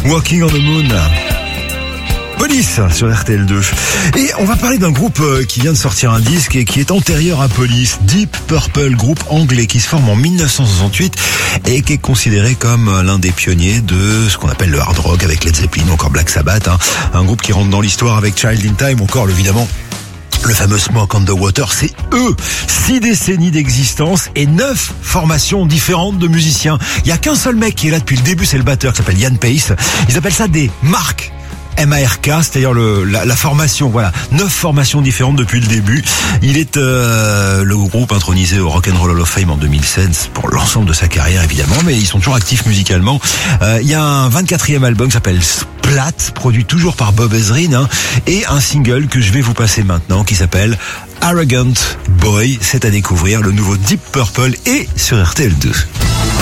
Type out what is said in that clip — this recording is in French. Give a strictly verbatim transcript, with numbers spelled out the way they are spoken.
Walking on the Moon. Police sur R T L deux. Et on va parler d'un groupe qui vient de sortir un disque et qui est antérieur à Police, Deep Purple, groupe anglais qui se forme en mille neuf cent soixante-huit et qui est considéré comme l'un des pionniers de ce qu'on appelle le hard rock avec Led Zeppelin ou encore Black Sabbath, hein. Un groupe qui rentre dans l'histoire avec Child in Time, encore évidemment le fameux Smoke on the Water. C'est eux, six décennies d'existence et neuf formations différentes de musiciens. Il y a qu'un seul mec qui est là depuis le début, c'est le batteur qui s'appelle Ian Pace. Ils appellent ça des marques. M A R K, c'est-à-dire le, la, la formation, voilà, neuf formations différentes depuis le début. Il est euh, le groupe intronisé au Rock and Roll Hall of Fame en deux mille seize pour l'ensemble de sa carrière évidemment, mais ils sont toujours actifs musicalement. Euh, il y a un vingt-quatrième album qui s'appelle Splat, produit toujours par Bob Ezrin, hein, et un single que je vais vous passer maintenant qui s'appelle Arrogant Boy. C'est à découvrir, le nouveau Deep Purple et sur R T L deux.